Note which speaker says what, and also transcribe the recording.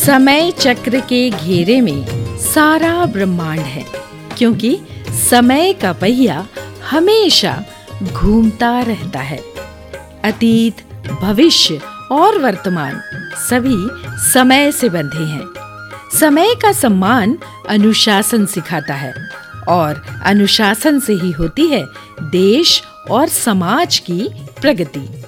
Speaker 1: समय चक्र के घेरे में सारा ब्रह्मांड है, क्योंकि समय का पहिया हमेशा घूमता रहता है। अतीत, भविष्य और वर्तमान सभी समय से बंधे हैं। समय का सम्मान अनुशासन सिखाता है और अनुशासन से ही होती है देश और समाज की प्रगति।